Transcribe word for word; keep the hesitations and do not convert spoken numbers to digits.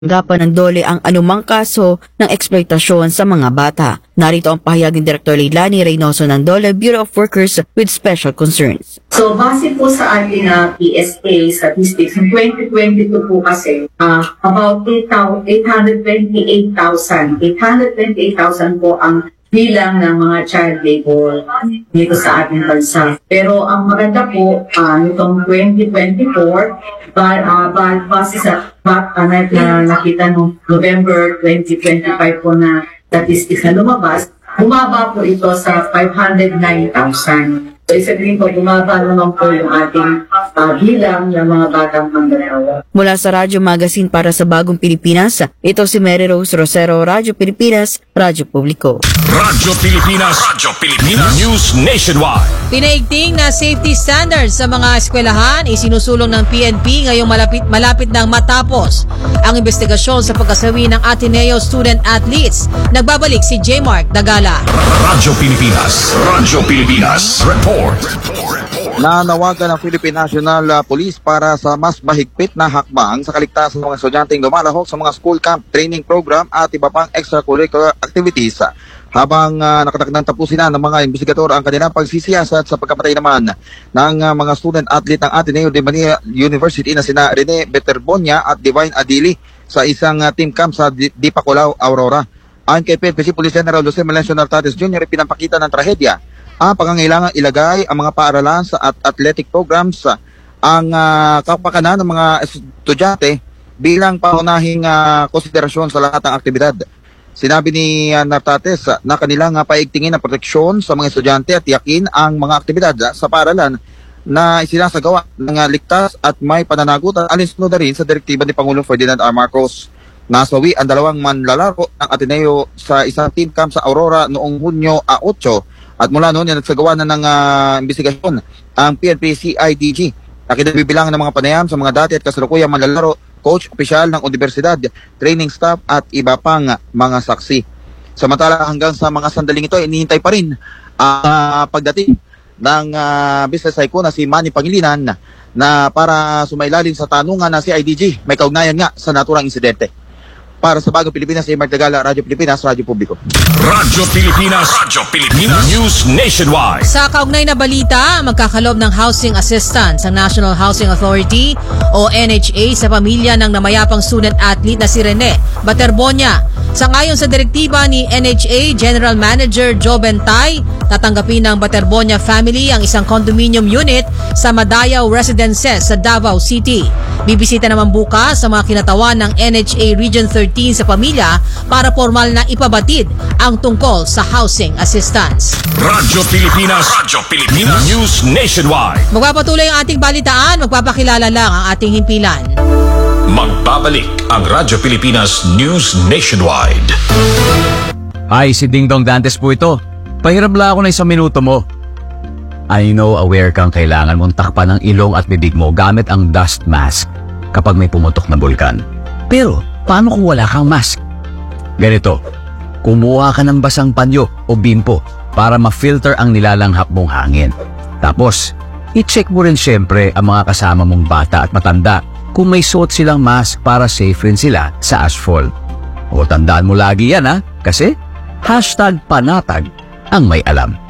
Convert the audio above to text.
Gapan ng DOLE ang anumang kaso ng eksploitasyon sa mga bata. Narito ang pahayag ni Director Leilani Reynoso ng DOLE Bureau of Workers with Special Concerns. So, base po sa ating uh, P S A statistics, in twenty twenty-two po kasi, uh, about eight hundred twenty-eight thousand. eight hundred twenty-eight thousand po ang bilang ng mga child labor dito sa ating bansa. Pero ang maganda po, uh, nitong twenty twenty-four, ba, uh, ba, base sa back, uh, na, na nakita noong November twenty twenty-five po na statistics na lumabas, bumaba po ito sa five hundred nine thousand. So, isa din po, bumaba naman po yung ating uh, bilang ng mga batang manggagawa. Mula sa Radyo Magazine para sa Bagong Pilipinas, ito si Mary Rose Rosero, Radyo Pilipinas, Radyo Publiko. Radyo Pilipinas, Radyo Pilipinas, News Nationwide. Pinaigting na safety standards sa mga eskwelahan isinusulong ng P N P ngayong malapit, malapit nang matapos ang investigasyon sa pagkasawi ng Ateneo Student Athletes. Nagbabalik si J. Mark Dagala. Radyo Pilipinas, Radyo Pilipinas, Report. Nanawagan ng Philippine National Police para sa mas mahigpit na hakbang sa kaligtasan ng mga estudyanteng lumalahok sa mga school camp, training program at iba pang extracurricular activities. Habang uh, nakatakdang tapusin na ng mga investigador ang kanilang pagsisiyasat sa pagkamatay naman ng uh, mga student athlete ng Ateneo de Manila University na sina Rene Beterbonia at Divine Adili sa isang uh, team camp sa Dipaculaw, Aurora. Ayon kay P N P C Police General Jose Melencio Nartates Junior, pinapakita ng trahedya ang pangangailangan ilagay ang mga paaralan sa at athletic programs ang uh, kapakanan ng mga estudyante bilang pangunahing uh, konsiderasyon sa lahat ng aktibidad. Sinabi ni uh, Nartates uh, na kanilang uh, paigtingin ang proteksyon sa mga estudyante at tiyakin ang mga aktibidad uh, sa paaralan na isinasagawa ng uh, ligtas at may pananagutan alinsunod na rin sa direktiba ni Pangulong Ferdinand R. Marcos. Nasawi ang dalawang manlalaro ng Ateneo sa isang team camp sa Aurora noong Hunyo eight. At mula noon, nagsagawa na ng uh, investigasyon ang P N P C I D G na kinabibilangan ng mga panayam sa mga dati at kasalukuyang manlalaro, coach, opisyal ng universidad, training staff at iba pang mga saksi. Samantala hanggang sa mga sandaling ito, inihintay pa rin ang uh, pagdating ng uh, business psycho na si Manny Pangilinan na para sumailalim sa tanungan na si I D G. May kaugnayan nga sa naturang insidente. Para sa Bagong Pilipinas, J. Mark Dagala, Radyo Pilipinas, Radyo Publiko. Radyo Pilipinas, Radyo Pilipinas, News Nationwide. Sa kaugnay na balita, magkakalob ng housing assistance ang National Housing Authority o N H A sa pamilya ng namayapang student athlete na si Rene Beterbonia. Sangayon sa direktiba ni N H A General Manager Joe Bentay, tatanggapin ng Beterbonia family ang isang condominium unit sa Madayaw Residences sa Davao City. Bibisita naman bukas sa mga kinatawan ng N H A Region thirteen sa pamilya para formal na ipabatid ang tungkol sa housing assistance. Radyo Pilipinas, Radyo Pilipinas, News Nationwide. Magpapatuloy ang ating balitaan, magpapakilala lang ang ating himpilan. Magbabalik ang Radyo Pilipinas News Nationwide. Hi, si Ding Dong Dantes po ito. Pahiram lang ako ng isang minuto mo. I know aware kang kailangan mong takpan ng ilong at bibig mo gamit ang dust mask kapag may pumutok na bulkan. Pero, paano kung wala kang mask? Ganito, kumuha ka ng basang panyo o bimpo para ma-filter ang nilalanghap mong hangin. Tapos, i-check mo rin syempre ang mga kasama mong bata at matanda kung may suot silang mask para safe rin sila sa ashfall. O tandaan mo lagi yan ha, kasi hashtag panatag ang may alam.